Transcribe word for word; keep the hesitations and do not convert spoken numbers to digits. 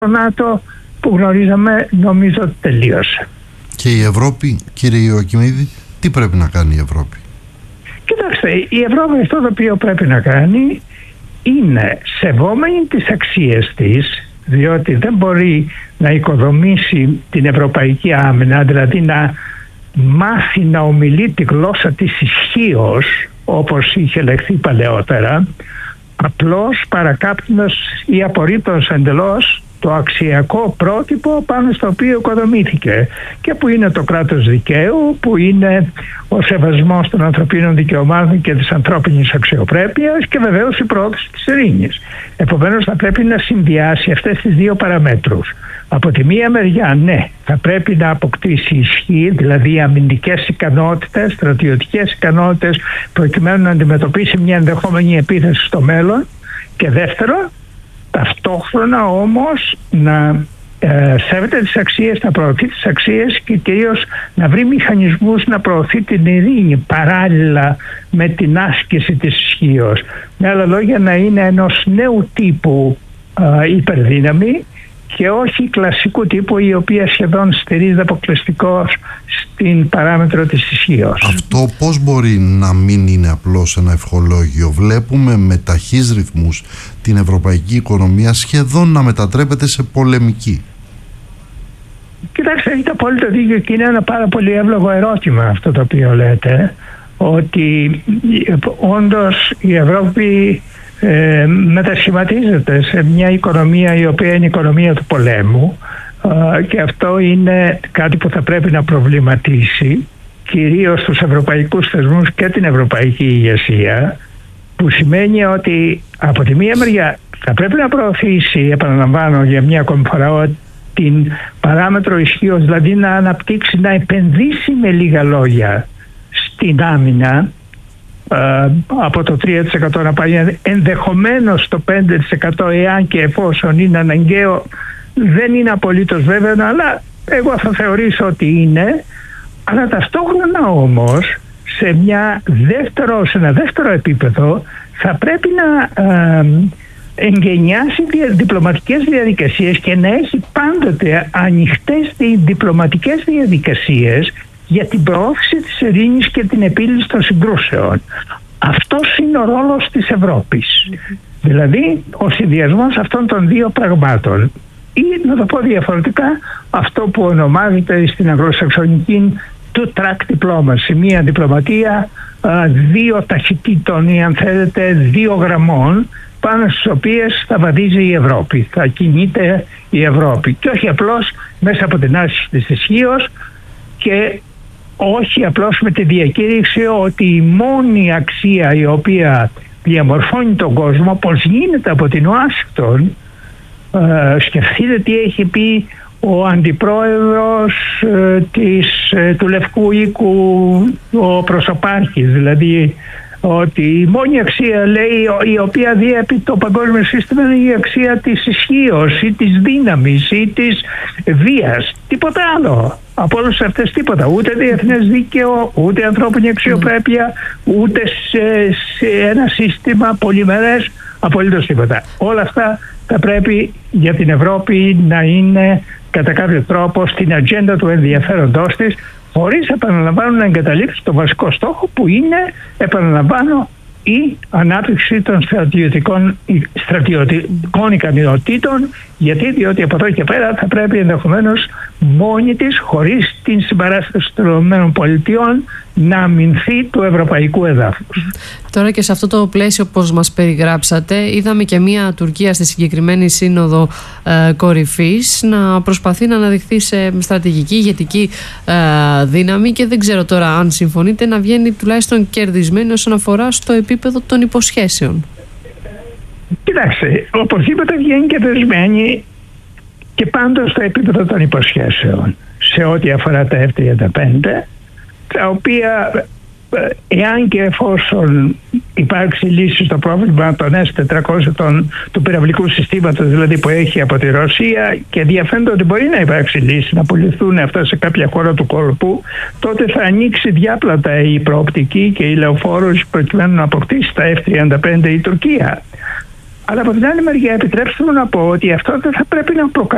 το ΝΑΤΟ που γνωρίζαμε νομίζω ότι τελείωσε. Και η Ευρώπη, κύριε Ιωακημίδη, τι πρέπει να κάνει η Ευρώπη? Κοιτάξτε, η Ευρώπη αυτό το οποίο πρέπει να κάνει είναι, σεβόμενη τις αξίες της, διότι δεν μπορεί να οικοδομήσει την ευρωπαϊκή άμυνα, δηλαδή να μάθει να ομιλεί τη γλώσσα της ισχύως, όπως είχε λεχθεί παλαιότερα, απλώς παρακάπτοντας ή απορρίπτοντας εντελώς το αξιακό πρότυπο πάνω στο οποίο οικοδομήθηκε και που είναι το κράτος δικαίου, που είναι ο σεβασμός των ανθρωπίνων δικαιωμάτων και της ανθρώπινης αξιοπρέπειας και βεβαίως η πρόθεση της ειρήνης. Επομένως θα πρέπει να συνδυάσει αυτές τις δύο παραμέτρους. Από τη μία μεριά, ναι, θα πρέπει να αποκτήσει ισχύ, δηλαδή αμυντικές ικανότητες, στρατιωτικές ικανότητες, προκειμένου να αντιμετωπίσει μια ενδεχόμενη επίθεση στο μέλλον. Και δεύτερο, ταυτόχρονα όμως να ε, σέβεται τις αξίες, να προωθεί τις αξίες και κυρίως να βρει μηχανισμούς να προωθεί την ειρήνη παράλληλα με την άσκηση της ισχύως. Με άλλα λόγια, να είναι ενός νέου τύπου ε, υπερδύναμη και όχι κλασικού τύπου, η οποία σχεδόν στηρίζεται αποκλειστικώς στην παράμετρο της ισχύως. Αυτό πώς μπορεί να μην είναι απλώς ένα ευχολόγιο? Βλέπουμε με ταχύς ρυθμούς την ευρωπαϊκή οικονομία σχεδόν να μετατρέπεται σε πολεμική. Κοιτάξτε, έχετε απόλυτο δίκιο και είναι ένα πάρα πολύ εύλογο ερώτημα αυτό το οποίο λέτε, ότι όντως η Ευρώπη Ε, μετασχηματίζεται σε μια οικονομία η οποία είναι η οικονομία του πολέμου, ε, και αυτό είναι κάτι που θα πρέπει να προβληματίσει κυρίως τους ευρωπαϊκούς θεσμούς και την ευρωπαϊκή ηγεσία, που σημαίνει ότι από τη μία μεριά θα πρέπει να προωθήσει, επαναλαμβάνω για μια ακόμη φορά, την παράμετρο ισχύως, δηλαδή να αναπτύξει, να επενδύσει με λίγα λόγια στην άμυνα, από το τρία τοις εκατό να πάει ενδεχομένως το πέντε τοις εκατό εάν και εφόσον είναι αναγκαίο. Δεν είναι απολύτως βέβαιο, αλλά εγώ θα θεωρήσω ότι είναι. Αλλά ταυτόχρονα όμως σε, μια δεύτερο, σε ένα δεύτερο επίπεδο θα πρέπει να ε, εγκαινιάσει διπλωματικές διαδικασίες και να έχει πάντοτε ανοιχτές διπλωματικές διαδικασίες για την προώθηση της ειρήνης και την επίλυση των συγκρούσεων. Αυτός είναι ο ρόλος της Ευρώπης. Mm-hmm. Δηλαδή ο συνδυασμός αυτών των δύο πραγμάτων, ή να το πω διαφορετικά, αυτό που ονομάζεται στην αγγλοσαξονική two-track diplomacy, μια διπλωματία δύο ταχυτήτων ή αν θέλετε δύο γραμμών, πάνω στις οποίες θα βαδίζει η Ευρώπη, θα κινείται η Ευρώπη και όχι απλώς μέσα από την άσκηση της ισχύως και όχι απλώς με τη διακήρυξη ότι η μόνη αξία η οποία διαμορφώνει τον κόσμο, πως γίνεται από την Ουάσιγκτον. Ε, σκεφτείτε τι έχει πει ο αντιπρόεδρος ε, της, ε, του Λευκού Οίκου, ο προσωπάρχης, δηλαδή ότι η μόνη αξία, λέει, η οποία διέπει το παγκόσμιο σύστημα είναι η αξία της ισχύως ή της δύναμης ή της βίας. Τίποτα άλλο. Από όλες αυτές τίποτα. Ούτε διεθνές δίκαιο, ούτε ανθρώπινη αξιοπρέπεια, ούτε σε, σε ένα σύστημα πολυμερές, απολύτως τίποτα. Όλα αυτά θα πρέπει για την Ευρώπη να είναι κατά κάποιο τρόπο στην ατζέντα του ενδιαφέροντός της, χωρίς, επαναλαμβάνω, να εγκαταλείψει το βασικό στόχο που είναι, επαναλαμβάνω, η ανάπτυξη των στρατιωτικών, στρατιωτικών ικανοτήτων. Γιατί, διότι από εδώ και πέρα θα πρέπει ενδεχομένως μόνη της, χωρίς την συμπαράσταση των ΗΠΑ, να αμυνθεί του ευρωπαϊκού εδάφους. Τώρα και σε αυτό το πλαίσιο, όπως μας περιγράψατε, είδαμε και μια Τουρκία στη συγκεκριμένη σύνοδο ε, κορυφής να προσπαθεί να αναδειχθεί σε στρατηγική ηγετική ε, δύναμη και δεν ξέρω τώρα αν συμφωνείτε να βγαίνει τουλάχιστον κερδισμένη όσον αφορά στο επίπεδο των υποσχέσεων. Κοιτάξτε, οπωσδήποτε βγαίνει κερδισμένη και πάντως στο επίπεδο των υποσχέσεων σε ό,τι αφορά τα εφ τριάντα πέντε, τα οποία εάν και εφόσον υπάρξει λύση στο πρόβλημα των ες τετρακόσια του πυραυλικού συστήματος, δηλαδή που έχει από τη Ρωσία, και διαφαίνεται ότι μπορεί να υπάρξει λύση να πουληθούν αυτά σε κάποια χώρα του κόλπου, τότε θα ανοίξει διάπλατα η προοπτική και η λεωφόρος προκειμένου να αποκτήσει τα εφ τριάντα πέντε η Τουρκία. Αλλά από την άλλη μεριά, επιτρέψτε μου να πω ότι αυτό δεν θα πρέπει να προκαλεί